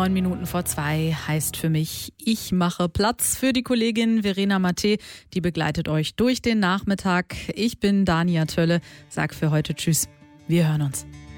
2:09 heißt für mich, ich mache Platz für die Kollegin Verena Matte. Die begleitet euch durch den Nachmittag. Ich bin Dania Tölle, sag für heute Tschüss. Wir hören uns.